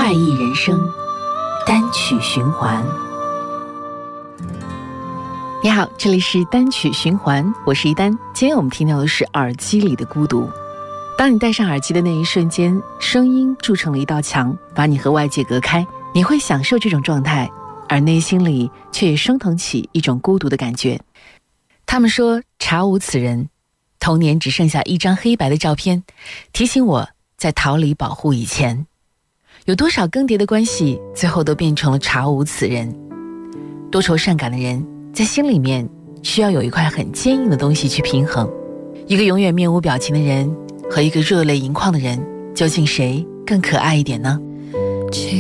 快意人生，单曲循环。你好，这里是单曲循环，我是一丹。今天我们听到的是耳机里的孤独。当你戴上耳机的那一瞬间，声音筑成了一道墙，把你和外界隔开，你会享受这种状态，而内心里却也升腾起一种孤独的感觉。他们说查无此人，童年只剩下一张黑白的照片，提醒我在逃离保护以前，有多少更迭的关系最后都变成了查无此人。多愁善感的人在心里面需要有一块很坚硬的东西去平衡。一个永远面无表情的人和一个热泪盈眶的人，究竟谁更可爱一点呢？